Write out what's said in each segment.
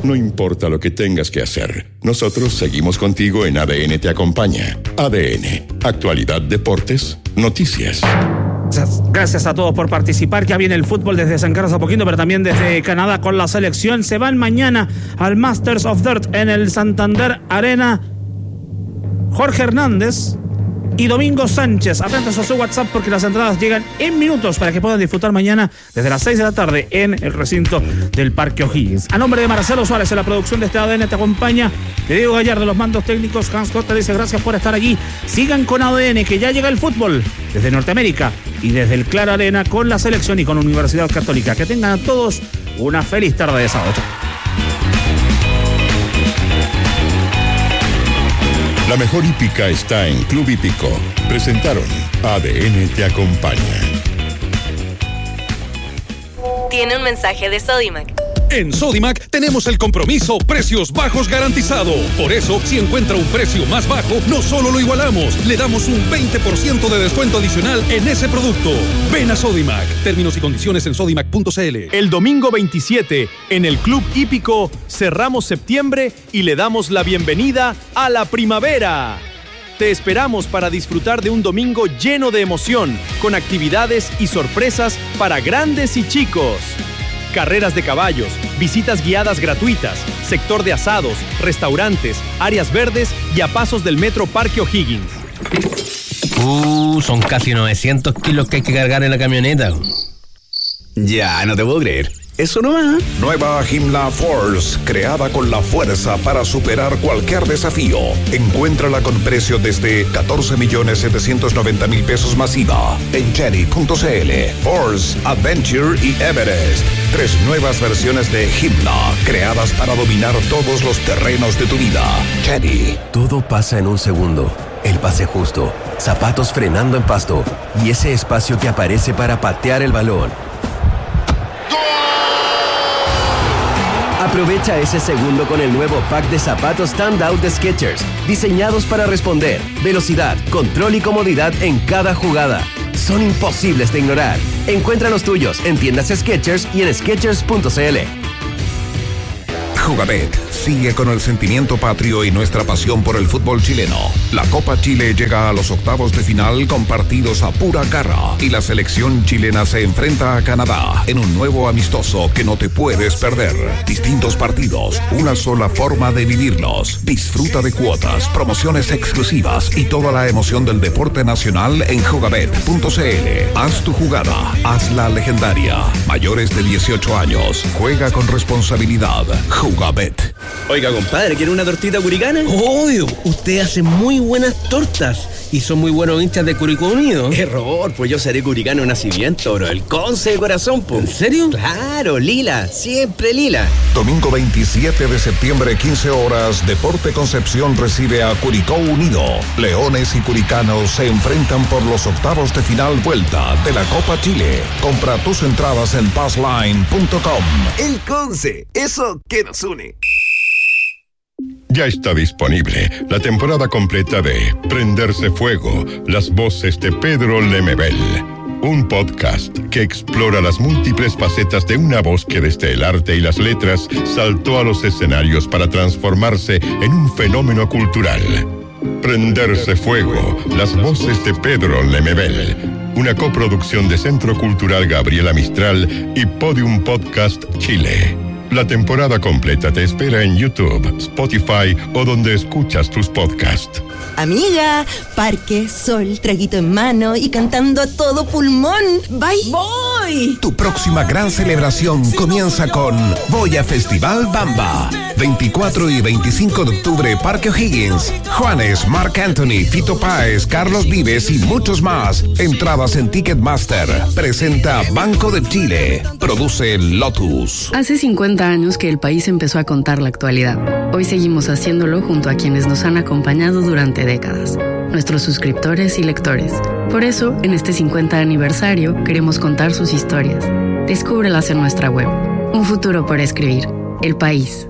No importa lo que tengas que hacer, nosotros seguimos contigo en ADN Te Acompaña. ADN, actualidad, deportes, noticias. Gracias a todos por participar. Ya viene el fútbol desde San Carlos Apoquindo, pero también desde Canadá con la selección. Se van mañana al Masters of Dirt en el Santander Arena Jorge Hernández y Domingo Sánchez. Atentos a su WhatsApp porque las entradas llegan en minutos para que puedan disfrutar mañana desde las 6 de la tarde en el recinto del Parque O'Higgins. A nombre de Marcelo Suárez en la producción de este ADN Te Acompaña, de Diego Gallardo, los mandos técnicos, Hans Costa dice gracias por estar aquí. Sigan con ADN, que ya llega el fútbol desde Norteamérica y desde el Claro Arena con la selección y con Universidad Católica. Que tengan a todos una feliz tarde de sábado. La mejor hípica está en Club Hípico. Presentaron ADN Te Acompaña. Tiene un mensaje de Sodimac. En Sodimac tenemos el compromiso precios bajos garantizado. Por eso, si encuentra un precio más bajo, no solo lo igualamos, le damos un 20% de descuento adicional en ese producto. Ven a Sodimac. Términos y condiciones en sodimac.cl. El domingo 27, en el Club Hípico, cerramos septiembre y le damos la bienvenida a la primavera. Te esperamos para disfrutar de un domingo lleno de emoción, con actividades y sorpresas para grandes y chicos. Carreras de caballos, visitas guiadas gratuitas, sector de asados, restaurantes, áreas verdes y a pasos del Metro Parque O'Higgins. Son casi 900 kilos que hay que cargar en la camioneta. Ya, no te puedo creer. Eso no va. Nueva Himla Force, creada con la fuerza para superar cualquier desafío. Encuéntrala con precio desde 14.790.000 pesos masiva en Chery.cl. Force, Adventure y Everest. 3 nuevas versiones de Himla, creadas para dominar todos los terrenos de tu vida. Chery. Todo pasa en un segundo. El pase justo, zapatos frenando en pasto y ese espacio que aparece para patear el balón. Aprovecha ese segundo con el nuevo pack de zapatos Standout de Skechers, diseñados para responder, velocidad, control y comodidad en cada jugada. Son imposibles de ignorar. Encuentra los tuyos en tiendas Skechers y en Skechers.cl. Jugabet sigue con el sentimiento patrio y nuestra pasión por el fútbol chileno. La Copa Chile llega a los octavos de final con partidos a pura garra y la selección chilena se enfrenta a Canadá en un nuevo amistoso que no te puedes perder. Distintos partidos, una sola forma de vivirlos. Disfruta de cuotas, promociones exclusivas y toda la emoción del deporte nacional en jugabet.cl. Haz tu jugada, hazla legendaria. Mayores de 18 años, juega con responsabilidad. Jugabet. Oiga, compadre, ¿quiere una tortita curicana? Obvio, usted hace muy buenas tortas y son muy buenos hinchas de Curicó Unido. Error, pues yo seré curicano de nacimiento, bro. El Conce de corazón, pues. ¿En serio? Claro, lila, siempre lila. Domingo 27 de septiembre, 15 horas, Deporte Concepción recibe a Curicó Unido. Leones y curicanos se enfrentan por los octavos de final vuelta de la Copa Chile. Compra tus entradas en passline.com. El Conce, eso que nos une. Ya está disponible la temporada completa de Prenderse Fuego, las voces de Pedro Lemebel. Un podcast que explora las múltiples facetas de una voz que desde el arte y las letras saltó a los escenarios para transformarse en un fenómeno cultural. Prenderse Fuego, las voces de Pedro Lemebel. Una coproducción de Centro Cultural Gabriela Mistral y Podium Podcast Chile. La temporada completa te espera en YouTube, Spotify o donde escuchas tus podcasts. Amiga, parque, sol, traguito en mano y cantando a todo pulmón. ¡Bye! ¡Voy! Tu próxima gran celebración comienza con Voy a Festival Bamba. 24 y 25 de octubre, Parque O'Higgins. Juanes, Marc Anthony, Fito Páez, Carlos Vives y muchos más. Entradas en Ticketmaster. Presenta Banco de Chile. Produce Lotus. Hace 50 años que el país empezó a contar la actualidad. Hoy seguimos haciéndolo junto a quienes nos han acompañado durante décadas, nuestros suscriptores y lectores. Por eso, en este 50 aniversario, queremos contar sus historias. Descúbrelas en nuestra web. Un futuro por escribir. El País.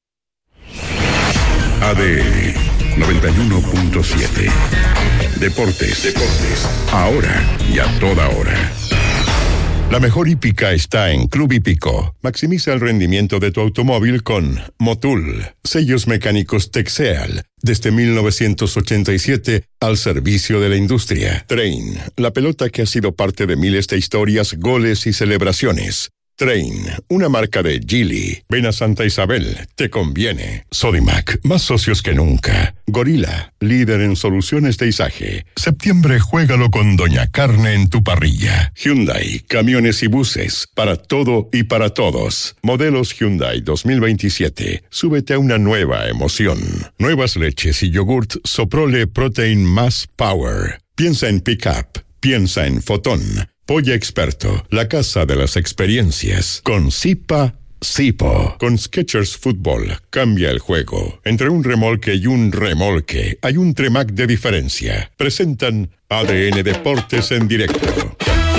ADN 91.7. Deportes. Ahora y a toda hora. La mejor hípica está en Club Hípico. Maximiza el rendimiento de tu automóvil con Motul. Sellos mecánicos Texeal. Desde 1987 al servicio de la industria. Train, la pelota que ha sido parte de miles de historias, goles y celebraciones. Train, una marca de Geely. Ven a Santa Isabel, te conviene. Sodimac, más socios que nunca. Gorila, líder en soluciones de izaje. Septiembre, juégalo con Doña Carne en tu parrilla. Hyundai, camiones y buses, para todo y para todos. Modelos Hyundai 2027. Súbete a una nueva emoción. Nuevas leches y yogurt Soprole Protein más Power. Piensa en Pickup, piensa en Fotón. Polla Experto, la casa de las experiencias. Con Zipa, Zipo. Con Skechers Fútbol, cambia el juego. Entre un remolque y un remolque, hay un Tremac de diferencia. Presentan ADN Deportes en directo.